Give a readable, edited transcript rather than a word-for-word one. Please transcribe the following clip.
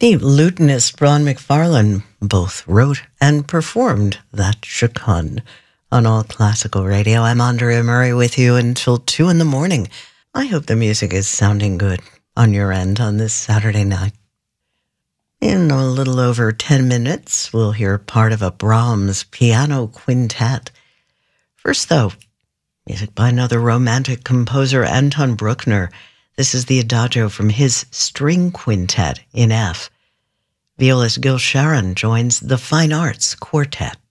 The lutenist Ron McFarlane both wrote and performed that Chaconne on All Classical Radio. I'm Andrea Murray with you until 2 in the morning. I hope the music is sounding good on your end on this Saturday night. In a little over 10 minutes, we'll hear part of a Brahms piano quintet. First, though, music by another romantic composer, Anton Bruckner. This is the Adagio from his string quintet in F. Violist Gil Sharon joins the Fine Arts Quartet.